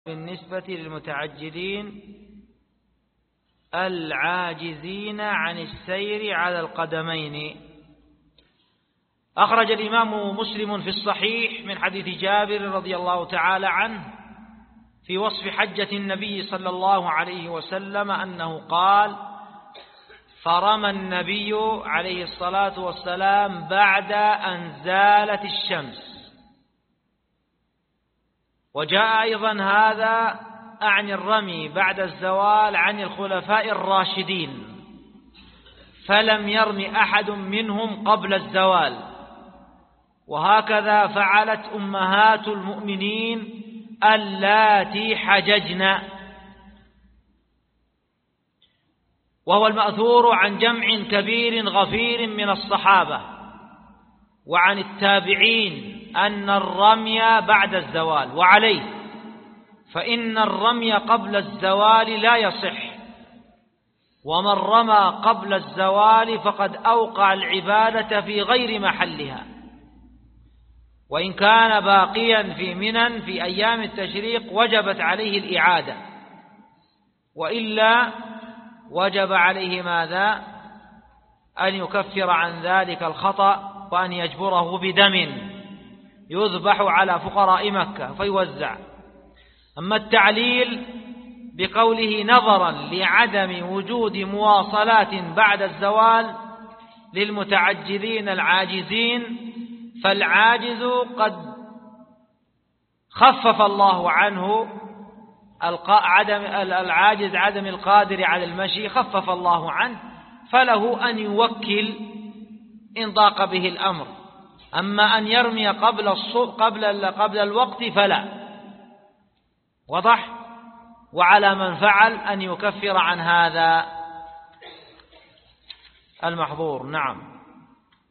بالنسبة للمتعجلين العاجزين عن السير على القدمين. أخرج الإمام مسلم في الصحيح من حديث جابر رضي الله تعالى عنه في وصف حجة النبي صلى الله عليه وسلم أنه قال: فرمى النبي عليه الصلاة والسلام بعد أن زالت الشمس. وجاء أيضا هذا أعني الرمي بعد الزوال عن الخلفاء الراشدين، فلم يرم أحد منهم قبل الزوال، وهكذا فعلت أمهات المؤمنين اللاتي حججن. وهو المأثور عن جمع كبير غفير من الصحابة وعن التابعين أن الرمي بعد الزوال، وعليه فإن الرمي قبل الزوال لا يصح، ومن رمى قبل الزوال فقد أوقع العبادة في غير محلها، وإن كان باقيا في منى في أيام التشريق وجبت عليه الإعادة، وإلا وجب عليه ماذا؟ أن يكفر عن ذلك الخطأ، وأن يجبره بدم يذبح على فقراء مكة فيوزع. أما التعليل بقوله نظرا لعدم وجود مواصلات بعد الزوال للمتعجلين العاجزين، فالعاجز قد خفف الله عنه العاجز عدم القادر على المشي خفف الله عنه، فله أن يوكل إن ضاق به الأمر. أما أن يرمي قبل الوقت فلا. وضح؟ وعلى من فعل أن يكفر عن هذا المحظور. نعم.